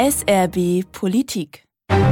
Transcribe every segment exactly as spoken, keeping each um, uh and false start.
S R B Politik.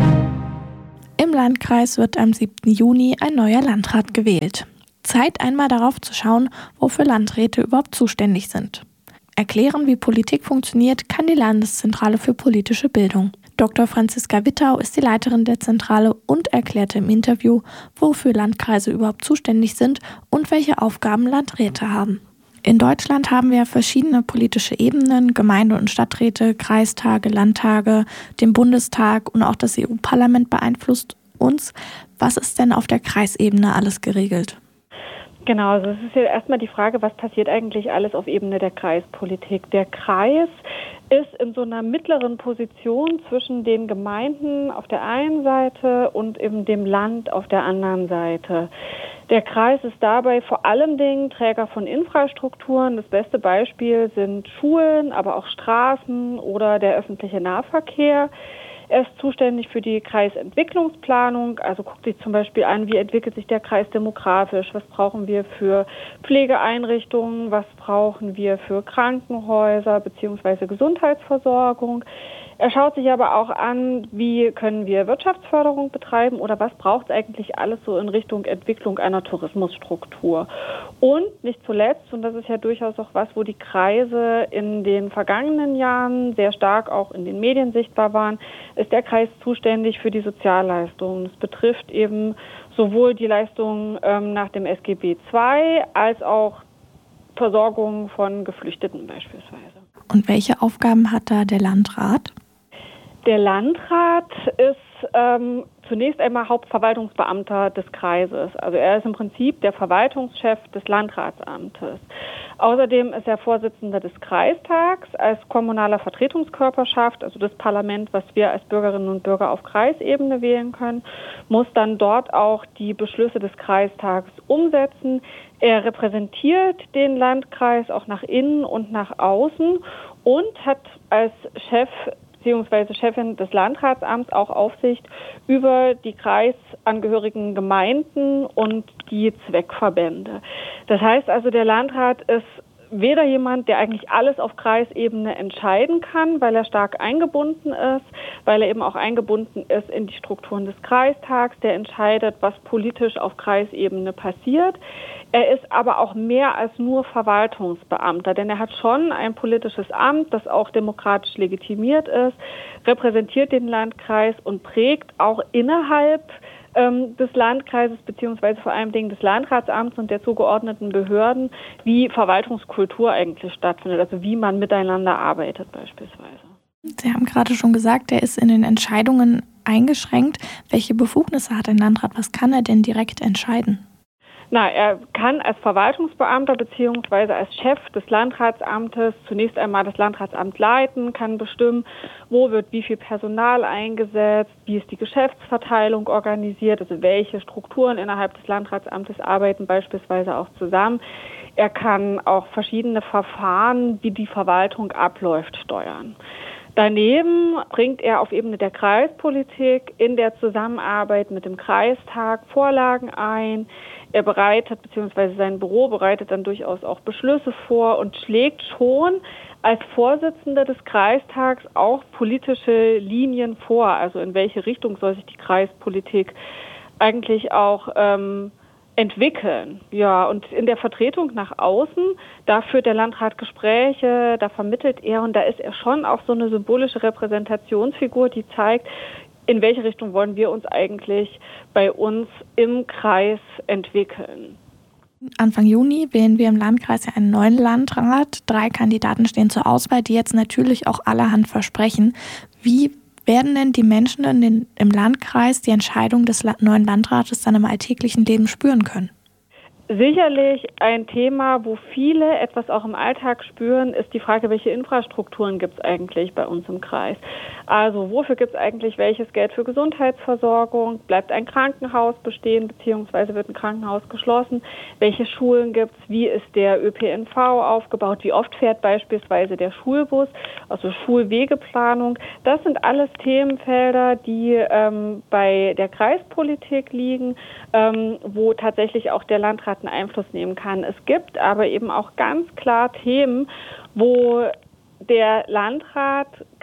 Im Landkreis wird am siebten Juni ein neuer Landrat gewählt. Zeit, einmal darauf zu schauen, wofür Landräte überhaupt zuständig sind. Erklären, wie Politik funktioniert, kann die Landeszentrale für politische Bildung. Doktor Franziska Wittau ist die Leiterin der Zentrale und erklärte im Interview, wofür Landkreise überhaupt zuständig sind und welche Aufgaben Landräte haben. In Deutschland haben wir verschiedene politische Ebenen, Gemeinde- und Stadträte, Kreistage, Landtage, den Bundestag und auch das E U-Parlament beeinflusst uns. Was ist denn auf der Kreisebene alles geregelt? Genau, also es ist ja erstmal die Frage, was passiert eigentlich alles auf Ebene der Kreispolitik. Der Kreis ist in so einer mittleren Position zwischen den Gemeinden auf der einen Seite und eben dem Land auf der anderen Seite. Der Kreis ist dabei vor allem Dingen Träger von Infrastrukturen. Das beste Beispiel sind Schulen, aber auch Straßen oder der öffentliche Nahverkehr. Er ist zuständig für die Kreisentwicklungsplanung, also guckt sich zum Beispiel an, wie entwickelt sich der Kreis demografisch, was brauchen wir für Pflegeeinrichtungen, was brauchen wir für Krankenhäuser bzw. Gesundheitsversorgung. Er schaut sich aber auch an, wie können wir Wirtschaftsförderung betreiben oder was braucht es eigentlich alles so in Richtung Entwicklung einer Tourismusstruktur. Und nicht zuletzt, und das ist ja durchaus auch was, wo die Kreise in den vergangenen Jahren sehr stark auch in den Medien sichtbar waren, ist der Kreis zuständig für die Sozialleistungen. Das betrifft eben sowohl die Leistungen ähm, nach dem S G B zwei als auch Versorgung von Geflüchteten beispielsweise. Und welche Aufgaben hat da der Landrat? Der Landrat ist ähm, zunächst einmal Hauptverwaltungsbeamter des Kreises. Also er ist im Prinzip der Verwaltungschef des Landratsamtes. Außerdem ist er Vorsitzender des Kreistags als kommunaler Vertretungskörperschaft, also das Parlament, was wir als Bürgerinnen und Bürger auf Kreisebene wählen können, muss dann dort auch die Beschlüsse des Kreistags umsetzen. Er repräsentiert den Landkreis auch nach innen und nach außen und hat als Chef beziehungsweise Chefin des Landratsamts auch Aufsicht über die kreisangehörigen Gemeinden und die Zweckverbände. Das heißt also, der Landrat ist weder jemand, der eigentlich alles auf Kreisebene entscheiden kann, weil er stark eingebunden ist, weil er eben auch eingebunden ist in die Strukturen des Kreistags, der entscheidet, was politisch auf Kreisebene passiert. Er ist aber auch mehr als nur Verwaltungsbeamter, denn er hat schon ein politisches Amt, das auch demokratisch legitimiert ist, repräsentiert den Landkreis und prägt auch innerhalb ähm, des Landkreises beziehungsweise vor allem Dingen des Landratsamts und der zugeordneten Behörden, wie Verwaltungskultur eigentlich stattfindet, also wie man miteinander arbeitet beispielsweise. Sie haben gerade schon gesagt, er ist in den Entscheidungen eingeschränkt. Welche Befugnisse hat ein Landrat? Was kann er denn direkt entscheiden? Na, er kann als Verwaltungsbeamter bzw. als Chef des Landratsamtes zunächst einmal das Landratsamt leiten, kann bestimmen, wo wird wie viel Personal eingesetzt, wie ist die Geschäftsverteilung organisiert, also welche Strukturen innerhalb des Landratsamtes arbeiten beispielsweise auch zusammen. Er kann auch verschiedene Verfahren, wie die Verwaltung abläuft, steuern. Daneben bringt er auf Ebene der Kreispolitik in der Zusammenarbeit mit dem Kreistag Vorlagen ein. Er bereitet, beziehungsweise sein Büro bereitet dann durchaus auch Beschlüsse vor und schlägt schon als Vorsitzender des Kreistags auch politische Linien vor. Also in welche Richtung soll sich die Kreispolitik eigentlich auch ähm, entwickeln. Ja, und in der Vertretung nach außen, da führt der Landrat Gespräche, da vermittelt er und da ist er schon auch so eine symbolische Repräsentationsfigur, die zeigt, in welche Richtung wollen wir uns eigentlich bei uns im Kreis entwickeln. Anfang Juni wählen wir im Landkreis ja einen neuen Landrat. Drei Kandidaten stehen zur Auswahl, die jetzt natürlich auch allerhand versprechen. Wie werden denn die Menschen in den, im Landkreis die Entscheidung des neuen Landrates dann im alltäglichen Leben spüren können? Sicherlich ein Thema, wo viele etwas auch im Alltag spüren, ist die Frage, welche Infrastrukturen gibt es eigentlich bei uns im Kreis? Also wofür gibt es eigentlich welches Geld für Gesundheitsversorgung? Bleibt ein Krankenhaus bestehen, beziehungsweise wird ein Krankenhaus geschlossen? Welche Schulen gibt es? Wie ist der Ö P N V aufgebaut? Wie oft fährt beispielsweise der Schulbus? Also Schulwegeplanung. Das sind alles Themenfelder, die ähm, bei der Kreispolitik liegen, ähm, wo tatsächlich auch der Landrat einen Einfluss nehmen kann. Es gibt aber eben auch ganz klar Themen, wo der Landrat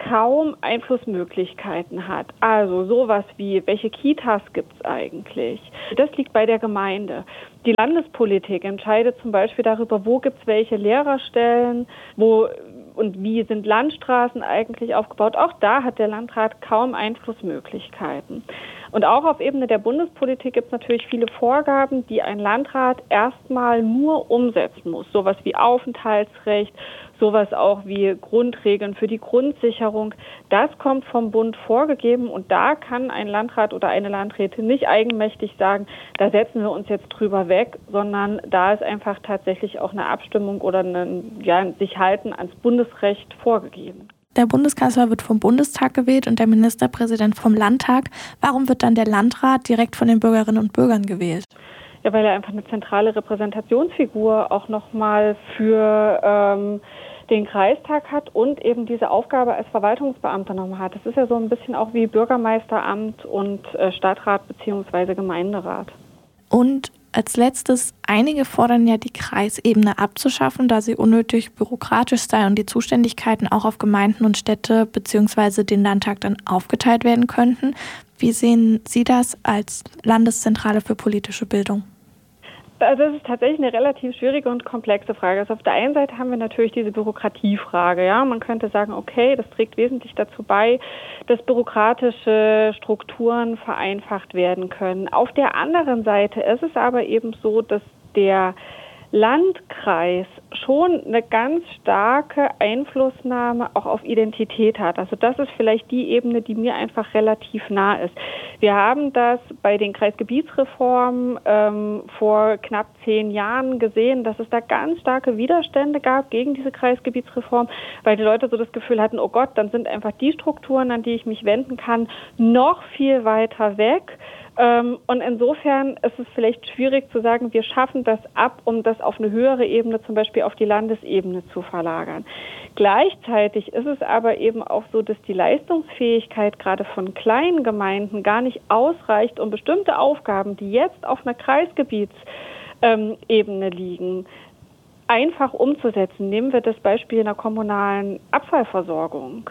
kaum Einflussmöglichkeiten hat. Also sowas wie, welche Kitas gibt es eigentlich? Das liegt bei der Gemeinde. Die Landespolitik entscheidet zum Beispiel darüber, wo gibt es welche Lehrerstellen, wo und wie sind Landstraßen eigentlich aufgebaut. Auch da hat der Landrat kaum Einflussmöglichkeiten. Und auch auf Ebene der Bundespolitik gibt es natürlich viele Vorgaben, die ein Landrat erstmal nur umsetzen muss. Sowas wie Aufenthaltsrecht, sowas auch wie Grundregeln für die Grundsicherung. Das kommt vom Bund vorgegeben und da kann ein Landrat oder eine Landrätin nicht eigenmächtig sagen, da setzen wir uns jetzt drüber weg, sondern da ist einfach tatsächlich auch eine Abstimmung oder ein, ja, sich halten ans Bundesrecht vorgegeben. Der Bundeskanzler wird vom Bundestag gewählt und der Ministerpräsident vom Landtag. Warum wird dann der Landrat direkt von den Bürgerinnen und Bürgern gewählt? Ja, weil er einfach eine zentrale Repräsentationsfigur auch nochmal für ähm, den Kreistag hat und eben diese Aufgabe als Verwaltungsbeamter nochmal hat. Das ist ja so ein bisschen auch wie Bürgermeisteramt und äh, Stadtrat bzw. Gemeinderat. Und als letztes, einige fordern ja, die Kreisebene abzuschaffen, da sie unnötig bürokratisch sei und die Zuständigkeiten auch auf Gemeinden und Städte bzw. den Landtag dann aufgeteilt werden könnten. Wie sehen Sie das als Landeszentrale für politische Bildung? Also das ist tatsächlich eine relativ schwierige und komplexe Frage. Also auf der einen Seite haben wir natürlich diese Bürokratiefrage. Ja, man könnte sagen, okay, das trägt wesentlich dazu bei, dass bürokratische Strukturen vereinfacht werden können. Auf der anderen Seite ist es aber eben so, dass der Landkreis schon eine ganz starke Einflussnahme auch auf Identität hat. Also das ist vielleicht die Ebene, die mir einfach relativ nah ist. Wir haben das bei den Kreisgebietsreformen ähm, vor knapp zehn Jahren gesehen, dass es da ganz starke Widerstände gab gegen diese Kreisgebietsreform, weil die Leute so das Gefühl hatten, oh Gott, dann sind einfach die Strukturen, an die ich mich wenden kann, noch viel weiter weg. Und insofern ist es vielleicht schwierig zu sagen, wir schaffen das ab, um das auf eine höhere Ebene, zum Beispiel auf die Landesebene zu verlagern. Gleichzeitig ist es aber eben auch so, dass die Leistungsfähigkeit gerade von kleinen Gemeinden gar nicht ausreicht, um bestimmte Aufgaben, die jetzt auf einer Kreisgebietsebene liegen, einfach umzusetzen. Nehmen wir das Beispiel in der kommunalen Abfallversorgung.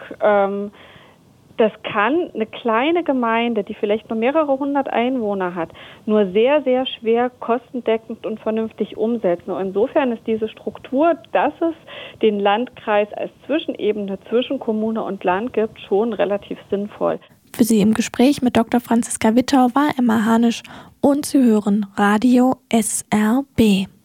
Das kann eine kleine Gemeinde, die vielleicht nur mehrere hundert Einwohner hat, nur sehr, sehr schwer kostendeckend und vernünftig umsetzen. Und insofern ist diese Struktur, dass es den Landkreis als Zwischenebene zwischen Kommune und Land gibt, schon relativ sinnvoll. Für Sie im Gespräch mit Doktor Franziska Wittau war Emma Hanisch und Sie hören Radio S R B.